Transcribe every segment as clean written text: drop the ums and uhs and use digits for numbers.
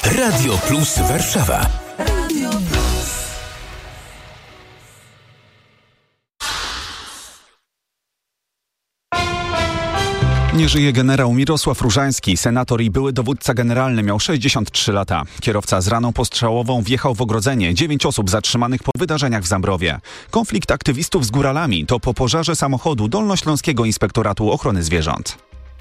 Radio Plus Warszawa. Radio Plus. Nie żyje generał Mirosław Różański, senator i były dowódca generalny, miał 63 lata. Kierowca z raną postrzałową wjechał w ogrodzenie. 9 osób zatrzymanych po wydarzeniach w Zambrowie. Konflikt aktywistów z góralami to po pożarze samochodu Dolnośląskiego Inspektoratu Ochrony Zwierząt.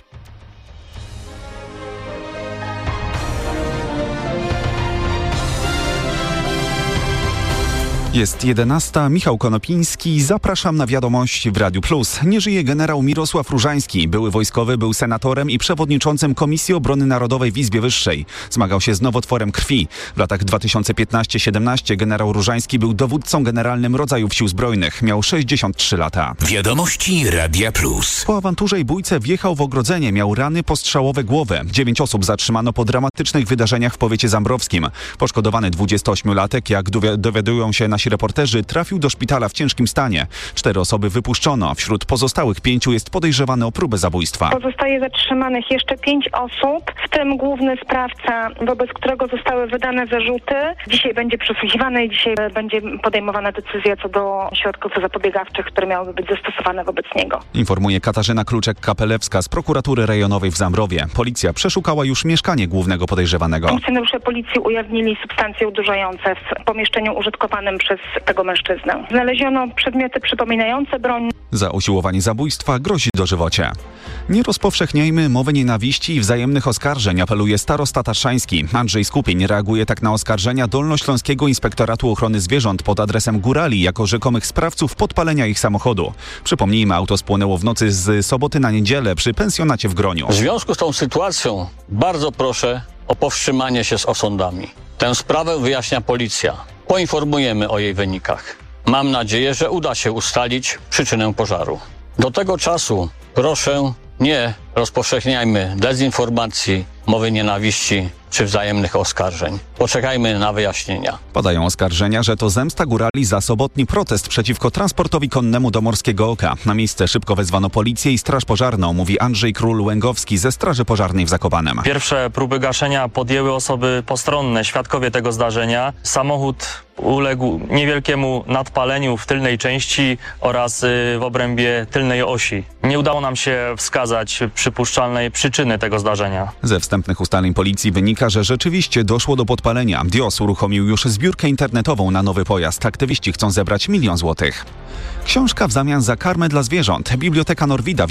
Jest 11. Michał Konopiński. Zapraszam na wiadomości w Radiu Plus. Nie żyje generał Mirosław Różański. Były wojskowy, był senatorem i przewodniczącym Komisji Obrony Narodowej w Izbie Wyższej. Zmagał się z nowotworem krwi. W latach 2015-17 generał Różański był dowódcą generalnym rodzajów Sił Zbrojnych. Miał 63 lata. Wiadomości Radia Plus. Po awanturze i bójce wjechał w ogrodzenie. Miał rany postrzałowe głowę. 9 osób zatrzymano po dramatycznych wydarzeniach w powiecie zambrowskim. Poszkodowany 28-latek, jak dowiadują się nasi reporterzy, trafił do szpitala w ciężkim stanie. 4 osoby wypuszczono. Wśród pozostałych 5 jest podejrzewany o próbę zabójstwa. Pozostaje zatrzymanych jeszcze 5 osób, w tym główny sprawca, wobec którego zostały wydane zarzuty. Dzisiaj będzie przesłuchiwany i dzisiaj będzie podejmowana decyzja co do środków zapobiegawczych, które miałyby być zastosowane wobec niego. Informuje Katarzyna Kluczek-Kapelewska z prokuratury rejonowej w Zambrowie. Policja przeszukała już mieszkanie głównego podejrzewanego. Funkcjonariusze policji ujawnili substancje udurzające w pomieszczeniu użytkowanym przez tego mężczyznę. Znaleziono przedmioty przypominające broń. Za usiłowanie zabójstwa grozi dożywocie. Nie rozpowszechniajmy mowy nienawiści i wzajemnych oskarżeń, apeluje starosta tatrzański. Andrzej Skupień reaguje tak na oskarżenia Dolnośląskiego Inspektoratu Ochrony Zwierząt pod adresem górali jako rzekomych sprawców podpalenia ich samochodu. Przypomnijmy, auto spłonęło w nocy z soboty na niedzielę przy pensjonacie w Groniu. W związku z tą sytuacją bardzo proszę o powstrzymanie się z osądami. Tę sprawę wyjaśnia policja. Poinformujemy o jej wynikach. Mam nadzieję, że uda się ustalić przyczynę pożaru. Do tego czasu proszę, nie rozpowszechniajmy dezinformacji, mowy nienawiści czy wzajemnych oskarżeń. Poczekajmy na wyjaśnienia. Padają oskarżenia, że to zemsta górali za sobotni protest przeciwko transportowi konnemu do Morskiego Oka. Na miejsce szybko wezwano policję i straż pożarną, mówi Andrzej Król-Łęgowski ze Straży Pożarnej w Zakopanem. Pierwsze próby gaszenia podjęły osoby postronne, świadkowie tego zdarzenia. Samochód uległ niewielkiemu nadpaleniu w tylnej części oraz w obrębie tylnej osi. Nie udało nam się wskazać przypuszczalnej przyczyny tego zdarzenia. Ze wstępnych ustaleń policji wynika, że rzeczywiście doszło do podpalenia. DIOS uruchomił już zbiórkę internetową na nowy pojazd. Aktywiści chcą zebrać 1 000 000 złotych. Książka w zamian za karmę dla zwierząt. Biblioteka Norwida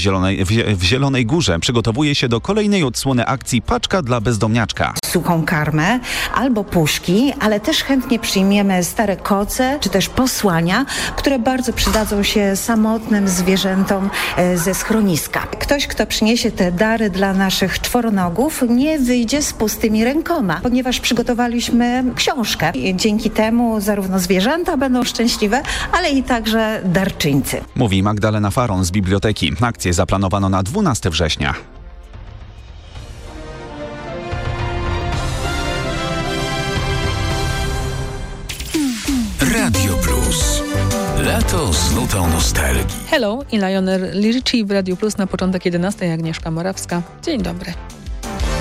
w Zielonej Górze przygotowuje się do kolejnej odsłony akcji Paczka dla bezdomniaczka. Suchą karmę albo puszki, ale też chętnie przyjmiemy stare koce czy też posłania, które bardzo przydadzą się samotnym zwierzętom ze schroniska. Ktoś, kto przyniesie te dary dla naszych czworonogów, nie wyjdzie z pustymi rękoma, ponieważ przygotowaliśmy książkę. Dzięki temu zarówno zwierzęta będą szczęśliwe, ale i także darczyńcy. Mówi Magdalena Faron z biblioteki. Akcję zaplanowano na 12 września. Radio Plus. Lato z nutą nostalgii. Hello i Lionel Richie w Radio Plus na początek 11. Agnieszka Morawska. Dzień dobry.